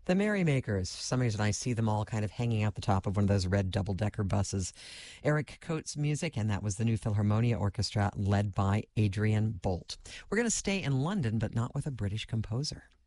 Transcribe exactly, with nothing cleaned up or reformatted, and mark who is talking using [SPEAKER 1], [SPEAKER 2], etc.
[SPEAKER 1] The Merrymakers. For some reason, I see them all kind of hanging out the top of one of those red double-decker buses. Eric Coates' music, and that was the New Philharmonia Orchestra led by Adrian Bolt. We're going to stay in London, but not with a British composer.